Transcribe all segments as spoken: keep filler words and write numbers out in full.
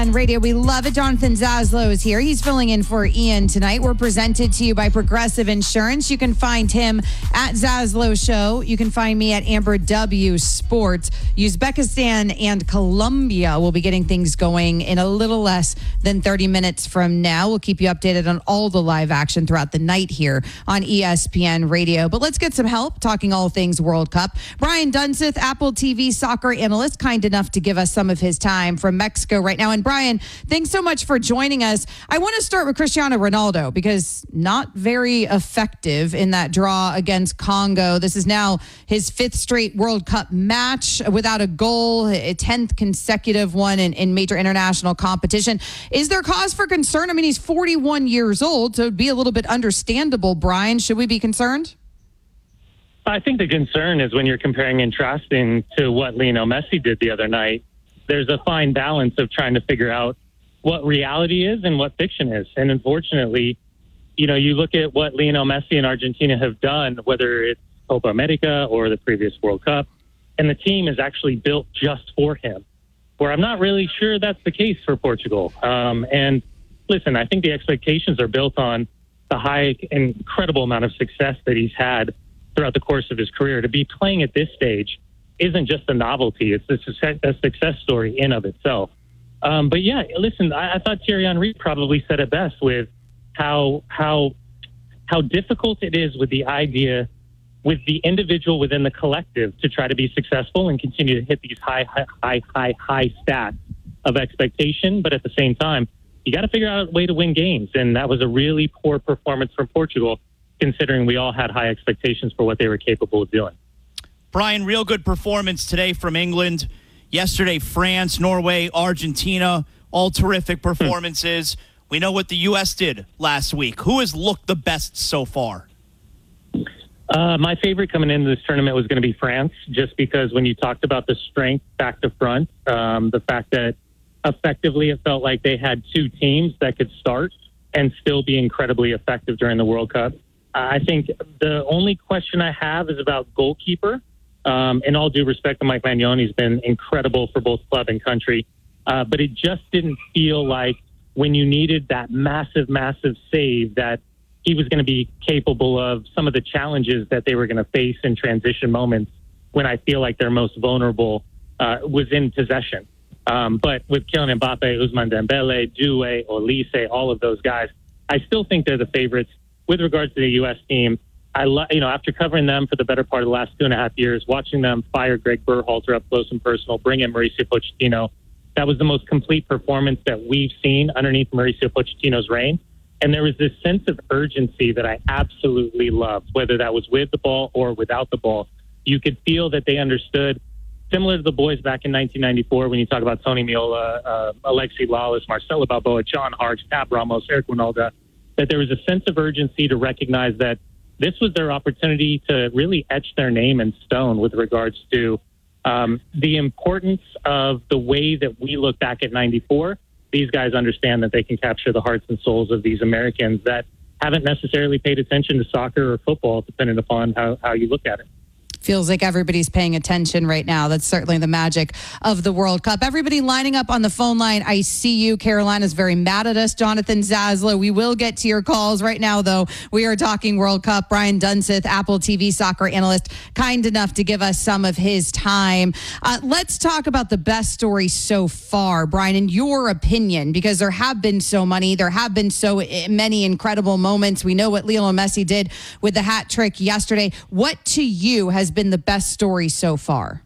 On radio, we love it. Jonathan Zaslow is here. He's filling in for Ian tonight. We're presented to you by Progressive Insurance. You can find him at Zaslow Show. You can find me at Amber W Sports. Uzbekistan and Colombia will be getting things going in a little less than thirty minutes from now. We'll keep you updated on all the live action throughout the night here on E S P N Radio. But let's get some help talking all things World Cup. Brian Dunseth, Apple T V soccer analyst, kind enough to give us some of his time from Mexico right now. And Brian, thanks so much for joining us. I want to start with Cristiano Ronaldo because not very effective in that draw against Congo. This is now his fifth straight World Cup match without a goal, a tenth consecutive one in, in major international competition. Is there cause for concern? I mean, he's forty-one years old, so it'd be a little bit understandable. Brian, should we be concerned? I think the concern is when you're comparing and contrasting to what Lionel Messi did the other night. There's a fine balance of trying to figure out what reality is and what fiction is. And unfortunately, you know, you look at what Lionel Messi and Argentina have done, whether it's Copa America or the previous World Cup, and the team is actually built just for him, where I'm not really sure that's the case for Portugal. Um, and listen, I think the expectations are built on the high, incredible amount of success that he's had throughout the course of his career. To be playing at this stage isn't just a novelty. It's a success, a success story in of itself. Um, but yeah, listen, I, I thought Thierry Henry probably said it best with how how how difficult it is with the idea, with the individual within the collective to try to be successful and continue to hit these high, high, high, high, high stats of expectation. But at the same time, you got to figure out a way to win games. And that was a really poor performance from Portugal, considering we all had high expectations for what they were capable of doing. Brian, real good performance today from England. Yesterday, France, Norway, Argentina, all terrific performances. We know what the U S did last week. Who has looked the best so far? Uh, my favorite coming into this tournament was going to be France, just because when you talked about the strength back to front, um, the fact that effectively it felt like they had two teams that could start and still be incredibly effective during the World Cup. I think the only question I have is about goalkeeper. Um, in all due respect to Mike Maignan, he's been incredible for both club and country. Uh, but it just didn't feel like when you needed that massive, massive save that he was going to be capable of some of the challenges that they were going to face in transition moments when I feel like they're most vulnerable uh, was in possession. Um, but with Kylian Mbappe, Ousmane Dembele, Doué, Olise, all of those guys, I still think they're the favorites. With regards to the U S team, I lo- you know, after covering them for the better part of the last two and a half years, watching them fire Greg Berhalter up close and personal, bring in Mauricio Pochettino, that was the most complete performance that we've seen underneath Mauricio Pochettino's reign. And there was this sense of urgency that I absolutely loved, whether that was with the ball or without the ball. You could feel that they understood, similar to the boys back in nineteen ninety-four, when you talk about Tony Meola, uh, Alexi Lawless, Marcelo Balboa, John Hartz, Pat Ramos, Eric Winalda, that there was a sense of urgency to recognize that this was their opportunity to really etch their name in stone with regards to um, the importance of the way that we look back at ninety-four. These guys understand that they can capture the hearts and souls of these Americans that haven't necessarily paid attention to soccer or football, depending upon how, how you look at it. Feels like everybody's paying attention right now. That's certainly the magic of the World Cup. Everybody lining up on the phone line. I see you. Carolina's very mad at us. Jonathan Zaslow. We will get to your calls right now, though. We are talking World Cup. Brian Dunseth, Apple T V soccer analyst, kind enough to give us some of his time. Uh, let's talk about the best story so far, Brian, in your opinion, because there have been so many. There have been so many incredible moments. We know what Lionel Messi did with the hat trick yesterday. What to you has been the best story so far?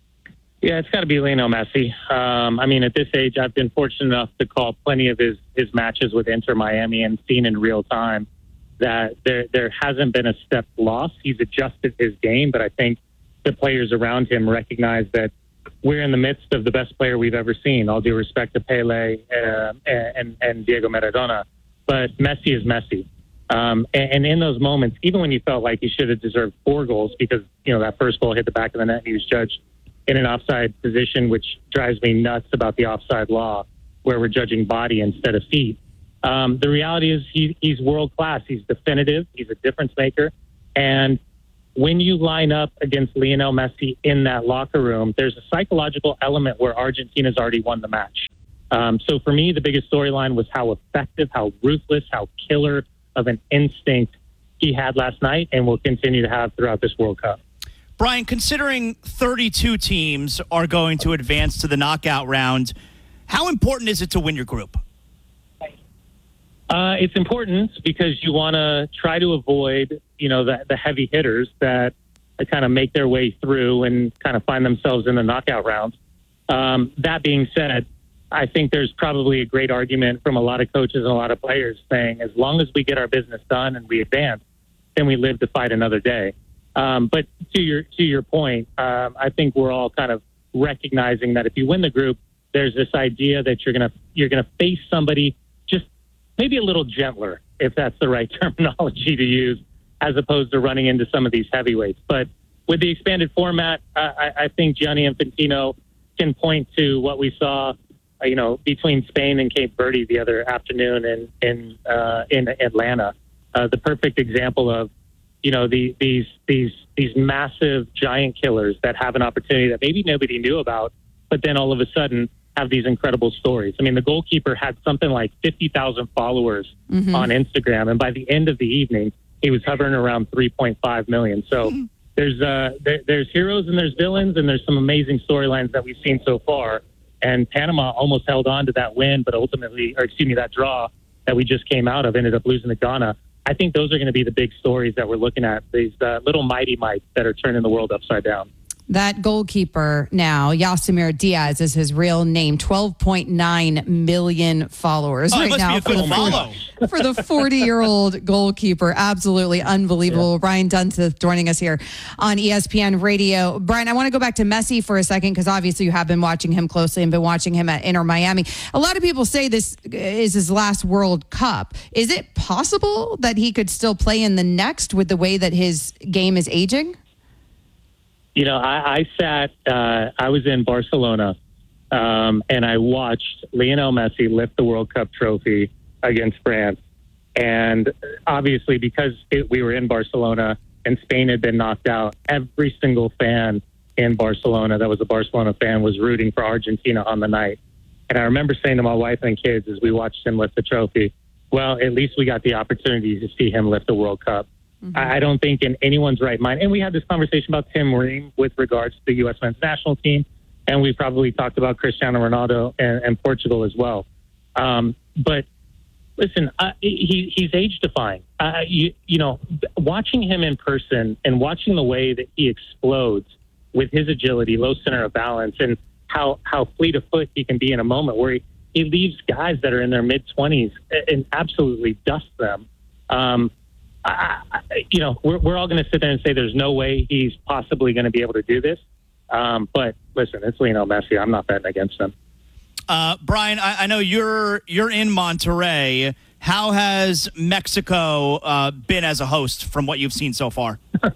Yeah, it's got to be Lionel Messi. Um, I mean, at this age, I've been fortunate enough to call plenty of his, his matches with Inter Miami and seen in real time that there there hasn't been a step lost. He's adjusted his game, but I think the players around him recognize that we're in the midst of the best player we've ever seen, all due respect to Pele uh, and, and Diego Maradona. But Messi is Messi. Um, and, and in those moments, even when you felt like he should have deserved four goals because, you know, that first goal hit the back of the net and he was judged in an offside position, which drives me nuts about the offside law, where we're judging body instead of feet. Um, the reality is he, he's world-class. He's definitive. He's a difference maker. And when you line up against Lionel Messi in that locker room, there's a psychological element where Argentina's already won the match. Um, so for me, the biggest storyline was how effective, how ruthless, how killer of an instinct he had last night and will continue to have throughout this World Cup. Brian, considering thirty-two teams are going to advance to the knockout round, how important is it to win your group? Uh, it's important because you want to try to avoid, you know, the, the heavy hitters that kind of make their way through and kind of find themselves in the knockout rounds. Um, that being said, I think there's probably a great argument from a lot of coaches and a lot of players saying, as long as we get our business done and we advance, then we live to fight another day. Um, but to your to your point, um, I think we're all kind of recognizing that if you win the group, there's this idea that you're gonna you're gonna face somebody just maybe a little gentler, if that's the right terminology to use, as opposed to running into some of these heavyweights. But with the expanded format, uh, I, I think Gianni Infantino can point to what we saw, uh, you know, between Spain and Cape Verde the other afternoon in in uh, in Atlanta. Uh, the perfect example of, you know, the, these these these massive giant killers that have an opportunity that maybe nobody knew about, but then all of a sudden have these incredible stories. I mean, the goalkeeper had something like fifty thousand followers mm-hmm. on Instagram, and by the end of the evening, he was hovering around three point five million. So mm-hmm. there's uh, there, there's heroes and there's villains, and there's some amazing storylines that we've seen so far. And Panama almost held on to that win, but ultimately, or excuse me, that draw that we just came out of ended up losing to Ghana. I think those are going to be the big stories that we're looking at, these uh, little mighty mites that are turning the world upside down. That goalkeeper now, Yasimir Diaz is his real name, twelve point nine million followers oh, right now for the, for the forty-year-old goalkeeper. Absolutely unbelievable. Yeah. Brian Dunseth joining us here on E S P N Radio. Brian, I want to go back to Messi for a second because obviously you have been watching him closely and been watching him at Inter Miami. A lot of people say this is his last World Cup. Is it possible that he could still play in the next with the way that his game is aging? You know, I, I sat, uh, I was in Barcelona, um, and I watched Lionel Messi lift the World Cup trophy against France. And obviously, because it, we were in Barcelona and Spain had been knocked out, every single fan in Barcelona that was a Barcelona fan was rooting for Argentina on the night. And I remember saying to my wife and kids as we watched him lift the trophy, well, at least we got the opportunity to see him lift the World Cup. Mm-hmm. I don't think in anyone's right mind. And we had this conversation about Tim Ream with regards to the U S men's national team. And we probably talked about Cristiano Ronaldo and, and Portugal as well. Um, but listen, uh, he, he's age defying. Uh, you, you know, watching him in person and watching the way that he explodes with his agility, low center of balance, and how, how fleet of foot he can be in a moment where he, he leaves guys that are in their mid twenties and absolutely dusts them. Um, I, I, you know, we're, we're all going to sit there and say there's no way he's possibly going to be able to do this. Um, but listen, it's Lionel Messi. I'm not betting against him. Uh, Brian, I, I know you're you're in Monterrey. How has Mexico uh, been as a host from what you've seen so far? it,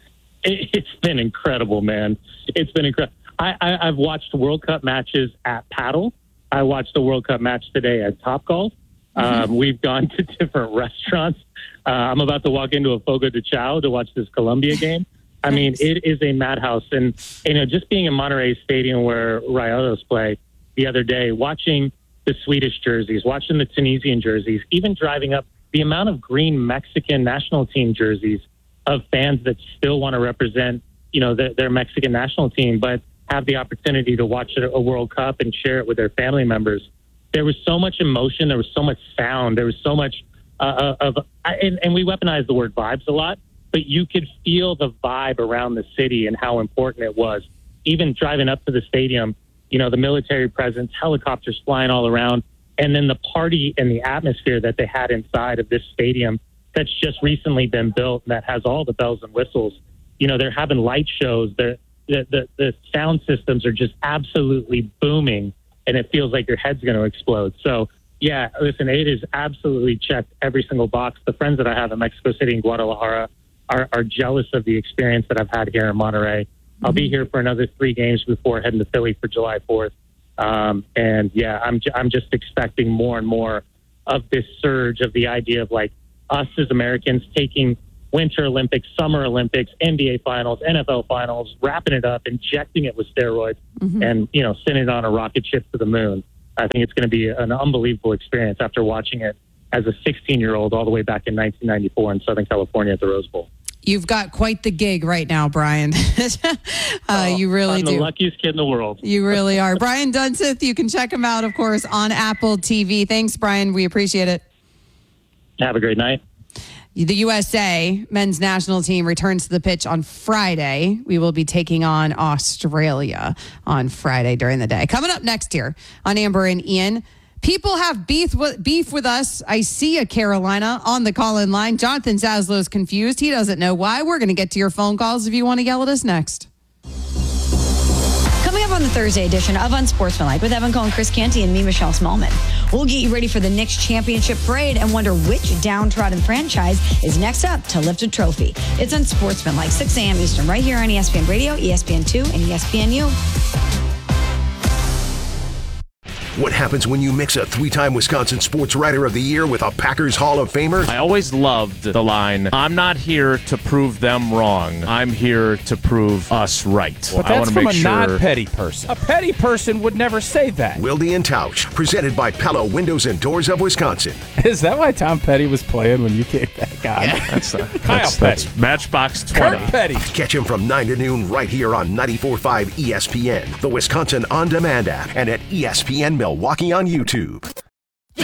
it's been incredible, man. It's been incredible. I, I, I've watched World Cup matches at Paddle. I watched the World Cup match today at Topgolf. Mm-hmm. Um, we've gone to different restaurants. Uh, I'm about to walk into a Fogo de Chao to watch this Colombia game. I mean, it is a madhouse. And, you know, just being in Monterrey Stadium where Rayados play the other day, watching the Swedish jerseys, watching the Tunisian jerseys, even driving up the amount of green Mexican national team jerseys of fans that still want to represent, you know, the, their Mexican national team, but have the opportunity to watch a World Cup and share it with their family members. There was so much emotion. There was so much sound. There was so much uh, of, and, and we weaponize the word vibes a lot, but you could feel the vibe around the city and how important it was. Even driving up to the stadium, you know, the military presence, helicopters flying all around, and then the party and the atmosphere that they had inside of this stadium that's just recently been built and that has all the bells and whistles. You know, they're having light shows. They're, the, the, the sound systems are just absolutely booming, and it feels like your head's going to explode. So, yeah, listen, it is absolutely checked every single box. The friends that I have in Mexico City and Guadalajara are, are jealous of the experience that I've had here in Monterrey. I'll be here for another three games before heading to Philly for July fourth. Um, and, yeah, I'm j- I'm just expecting more and more of this surge of the idea of, like, us as Americans taking Winter Olympics, Summer Olympics, N B A Finals, N F L Finals, wrapping it up, injecting it with steroids, mm-hmm. and, you know, sending it on a rocket ship to the moon. I think it's going to be an unbelievable experience after watching it as a sixteen-year-old all the way back in nineteen ninety-four in Southern California at the Rose Bowl. You've got quite the gig right now, Brian. uh, oh, you really I'm do. the luckiest kid in the world. You really are. Brian Dunseth, you can check him out, of course, on Apple T V. Thanks, Brian. We appreciate it. Have a great night. The U S A men's national team returns to the pitch on Friday. We will be taking on Australia on Friday during the day. Coming up next here on Amber and Ian, people have beef with, beef with us. I see a Carolina on the call-in line. Jonathan Zaslow's confused. He doesn't know why. We're going to get to your phone calls if you want to yell at us next. Coming up on the Thursday edition of Unsportsmanlike with Evan Cohen, Chris Canty, and me, Michelle Smallman. We'll get you ready for the Knicks championship parade and wonder which downtrodden franchise is next up to lift a trophy. It's Unsportsmanlike, six a.m. Eastern, right here on E S P N Radio, E S P N two, and E S P N U. What happens when you mix a three-time Wisconsin Sports Writer of the Year with a Packers Hall of Famer? I always loved the line, I'm not here to prove them wrong. I'm here to prove us right. But I that's want to from make a sure... non-petty person. A petty person would never say that. Wilde and Tausch, presented by Pella Windows and Doors of Wisconsin. Is that why Tom Petty was playing when you came back on? Yeah, that's, uh, Kyle that's, Petty. that's Matchbox twenty. Kurt Petty. Catch him from nine to noon right here on ninety-four point five E S P N, the Wisconsin On Demand app, and at E S P N Milwaukee on YouTube.